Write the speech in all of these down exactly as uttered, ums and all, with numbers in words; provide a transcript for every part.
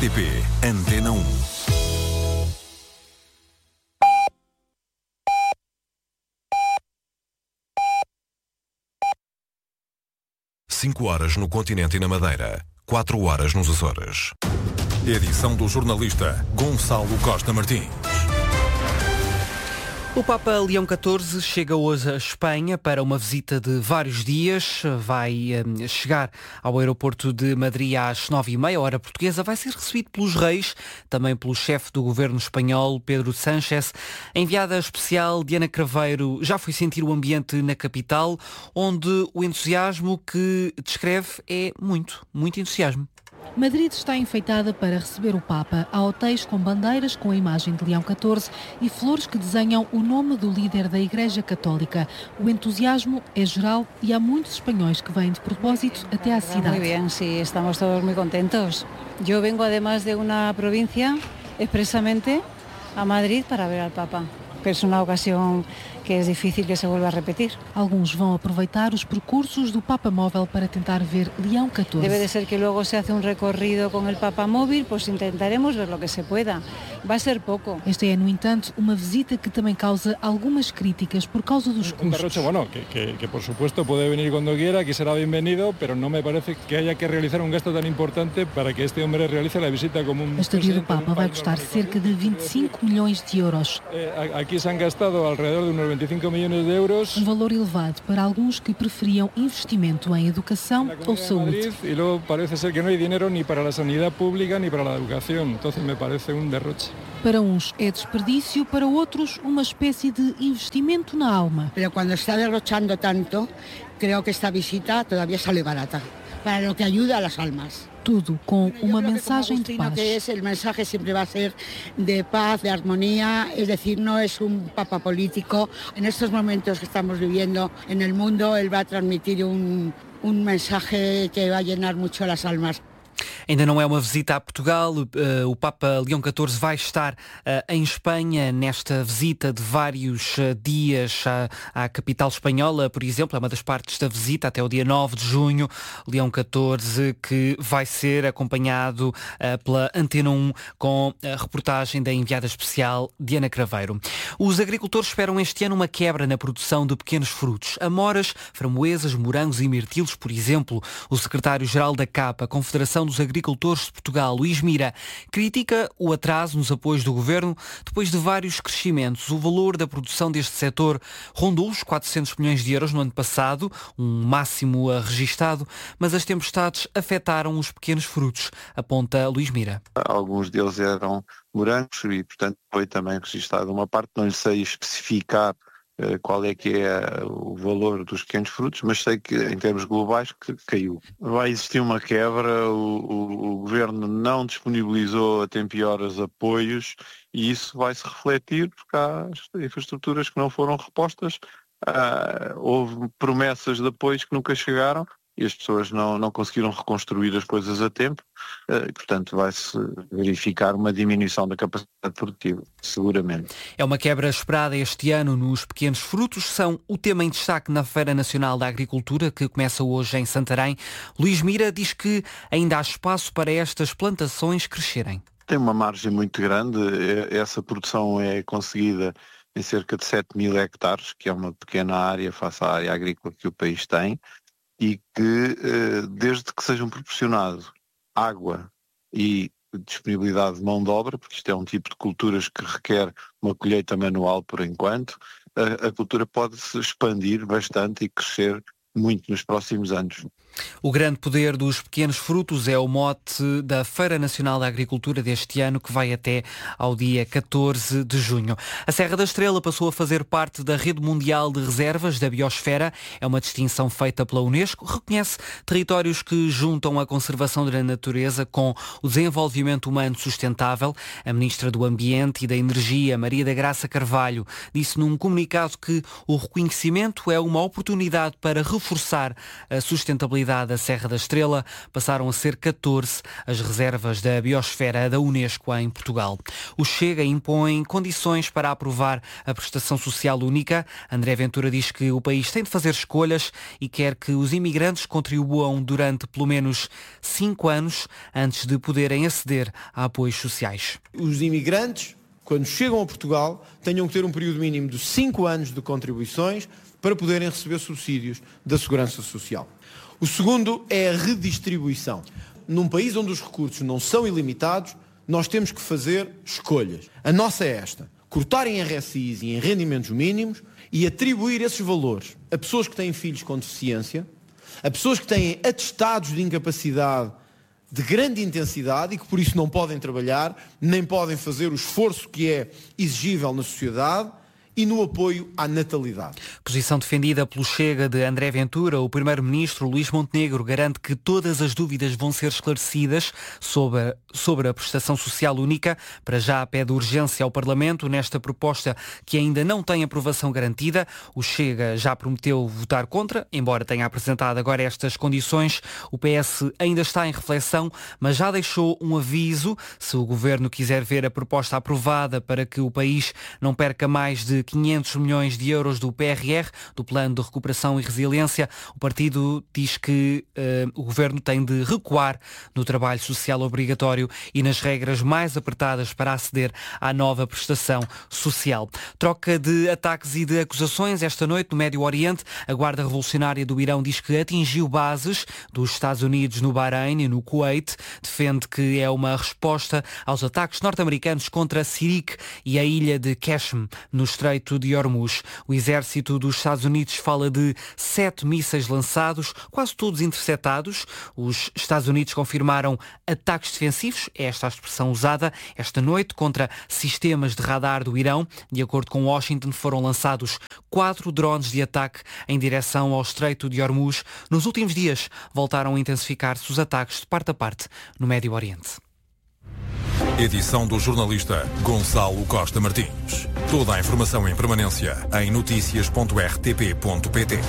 R T P Antena um. Cinco horas no continente e na Madeira. Quatro horas nos Açores. Edição do jornalista Gonçalo Costa Martins. O Papa Leão catorze chega hoje à Espanha para uma visita de vários dias. Vai um, chegar ao aeroporto de Madrid às nove e meia, hora portuguesa. Vai ser recebido pelos reis, também pelo chefe do governo espanhol, Pedro Sánchez. A enviada especial Diana Craveiro já foi sentir o ambiente na capital, onde o entusiasmo que descreve é muito, muito entusiasmo. Madrid está enfeitada para receber o Papa. Há hotéis com bandeiras com a imagem de Leão catorze e flores que desenham o nome do líder da Igreja Católica. O entusiasmo é geral e há muitos espanhóis que vêm de propósito até à cidade. Muito bem, sim, estamos todos muito contentos. Eu vengo además de uma província expressamente a Madrid para ver ao Papa. É uma ocasião que é difícil que se volva a repetir. Alguns vão aproveitar os percursos do Papa Móvel para tentar ver Leão catorze. Deve de ser que logo se hace um recorrido com o Papa Móvel, pois tentaremos ver o que se pueda. Vai ser pouco. Esta é, no entanto, uma visita que também causa algumas críticas por causa dos custos. Um derroche, bueno, que, que, que por supuesto pode venir quando quiera, que será bem-vindo, pero não me parece que haya que realizar um gasto tão importante para que este homem realize a visita como um... A estadia do Papa vai custar cerca de vinte e cinco milhões de euros. Aqui se han gastado alrededor de uns vinte e cinco milhões de euros. Um valor elevado para alguns que preferiam investimento em educação ou saúde. E logo parece ser que não há dinheiro nem para a sanidade pública nem para a educação. Então me parece um derroche. Para uns é desperdício, para outros uma espécie de investimento na alma. Mas quando está derrochando tanto, creio que esta visita todavía sale barata, para o que ajuda a las almas. Tudo com uma mensagem de paz. Que es, el mensaje siempre va a ser de paz, de armonía, es decir, no es un papa político. En estos momentos que estamos viviendo en el mundo, él va a transmitir un, un mensaje que va a llenar mucho las almas. Ainda não é uma visita a Portugal. Uh, o Papa Leão catorze vai estar uh, em Espanha nesta visita de vários uh, dias à, à capital espanhola, por exemplo. É uma das partes da visita até o dia nove de junho. Leão catorze que vai ser acompanhado uh, pela Antena um com a reportagem da enviada especial Diana Craveiro. Os agricultores esperam este ano uma quebra na produção de pequenos frutos. Amoras, framboesas, morangos e mirtilos, por exemplo. O secretário-geral da C A P, a Confederação dos Agricultores de Portugal, Luís Mira, critica o atraso nos apoios do governo depois de vários crescimentos. O valor da produção deste setor rondou os quatrocentos milhões de euros no ano passado, um máximo registado, mas as tempestades afetaram os pequenos frutos, aponta Luís Mira. Alguns deles eram morangos e, portanto, foi também registada uma parte, não lhe sei especificar qual é que é o valor dos pequenos frutos, mas sei que em termos globais que caiu. Vai existir uma quebra, o, o, o Governo não disponibilizou a tempo e horas apoios e isso vai se refletir porque há infraestruturas que não foram repostas, ah, houve promessas de apoios que nunca chegaram e as pessoas não, não conseguiram reconstruir as coisas a tempo, e, portanto vai-se verificar uma diminuição da capacidade produtiva, seguramente. É uma quebra esperada este ano nos pequenos frutos, são o tema em destaque na Feira Nacional da Agricultura, que começa hoje em Santarém. Luís Mira diz que ainda há espaço para estas plantações crescerem. Tem uma margem muito grande, essa produção é conseguida em cerca de sete mil hectares, que é uma pequena área face à área agrícola que o país tem, e que, desde que sejam proporcionado água e disponibilidade de mão de obra, porque isto é um tipo de culturas que requer uma colheita manual por enquanto, a, a cultura pode se expandir bastante e crescer muito nos próximos anos. O grande poder dos pequenos frutos é o mote da Feira Nacional da Agricultura deste ano, que vai até ao dia catorze de junho. A Serra da Estrela passou a fazer parte da Rede Mundial de Reservas da Biosfera. É uma distinção feita pela Unesco. Reconhece territórios que juntam a conservação da natureza com o desenvolvimento humano sustentável. A Ministra do Ambiente e da Energia, Maria da Graça Carvalho, disse num comunicado que o reconhecimento é uma oportunidade para reforçar a sustentabilidade Biodiversidade da Serra da Estrela passaram a ser catorze as reservas da biosfera da Unesco em Portugal. O Chega impõe condições para aprovar a prestação social única. André Ventura diz que o país tem de fazer escolhas e quer que os imigrantes contribuam durante pelo menos cinco anos antes de poderem aceder a apoios sociais. Os imigrantes, quando chegam a Portugal, tenham que ter um período mínimo de cinco anos de contribuições para poderem receber subsídios da Segurança Social. O segundo é a redistribuição. Num país onde os recursos não são ilimitados, nós temos que fazer escolhas. A nossa é esta: cortar em R S Is e em rendimentos mínimos e atribuir esses valores a pessoas que têm filhos com deficiência, a pessoas que têm atestados de incapacidade de grande intensidade e que por isso não podem trabalhar, nem podem fazer o esforço que é exigível na sociedade, e no apoio à natalidade. Posição defendida pelo Chega de André Ventura. O primeiro-ministro Luís Montenegro garante que todas as dúvidas vão ser esclarecidas sobre a, sobre a prestação social única. Para já pede urgência ao Parlamento nesta proposta que ainda não tem aprovação garantida. O Chega já prometeu votar contra, embora tenha apresentado agora estas condições. O P S ainda está em reflexão, mas já deixou um aviso. Se o Governo quiser ver a proposta aprovada para que o país não perca mais de quinhentos milhões de euros do P R R, do Plano de Recuperação e Resiliência, o partido diz que uh, o Governo tem de recuar no trabalho social obrigatório e nas regras mais apertadas para aceder à nova prestação social. Troca de ataques e de acusações esta noite no Médio Oriente. A Guarda Revolucionária do Irão diz que atingiu bases dos Estados Unidos no Bahrein e no Kuwait. Defende que é uma resposta aos ataques norte-americanos contra Sirik e a ilha de Qashm, no Estreito de Hormuz. O exército dos Estados Unidos fala de sete mísseis lançados, quase todos interceptados. Os Estados Unidos confirmaram ataques defensivos, é esta a expressão usada, esta noite contra sistemas de radar do Irão. De acordo com Washington, foram lançados quatro drones de ataque em direção ao Estreito de Hormuz. Nos últimos dias voltaram a intensificar-se os ataques de parte a parte no Médio Oriente. Edição do jornalista Gonçalo Costa Martins. Toda a informação em permanência em notícias ponto r t p ponto p t.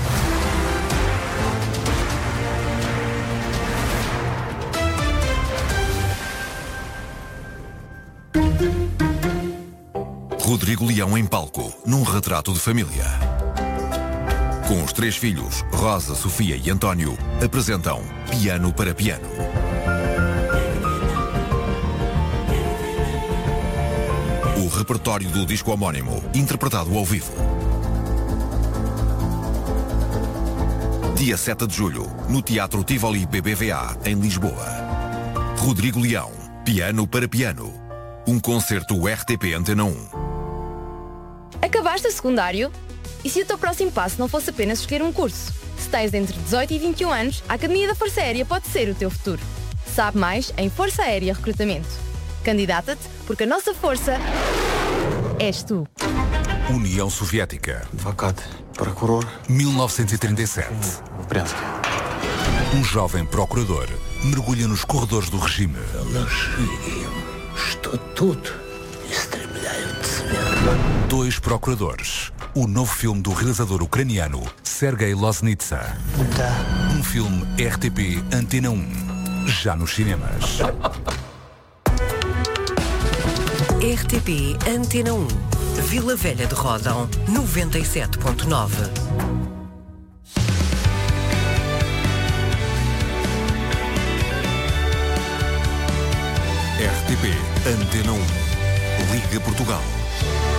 Rodrigo Leão em palco, num retrato de família. Com os três filhos, Rosa, Sofia e António, apresentam Piano para Piano. O repertório do disco homónimo, interpretado ao vivo. Dia sete de julho, no Teatro Tivoli B B V A, em Lisboa. Rodrigo Leão, Piano para Piano. Um concerto R T P Antena um. Acabaste o secundário? E se o teu próximo passo não fosse apenas escolher um curso? Se tens entre dezoito e vinte e um anos, a Academia da Força Aérea pode ser o teu futuro. Sabe mais em Força Aérea Recrutamento. Candidata-te, porque a nossa força és tu. União Soviética. Advogado, procurador. mil novecentos e trinta e sete. Um jovem procurador mergulha nos corredores do regime. Estou tudo estremilhado de se ver. Dois procuradores. O novo filme do realizador ucraniano Sergei Loznitsa. Um filme R T P Antena um. Já nos cinemas. R T P Antena um. Vila Velha de Ródão, noventa e sete ponto nove. R T P Antena um. Liga Portugal.